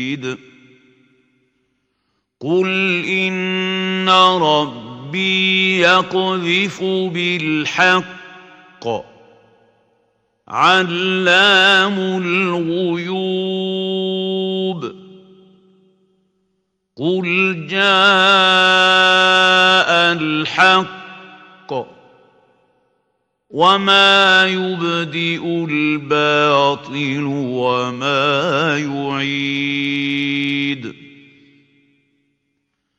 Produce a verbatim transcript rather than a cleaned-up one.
قل إن ربي يقذف بالحق علام الغيوب قل جاء الحق وما يبدئ الباطل وما يعيد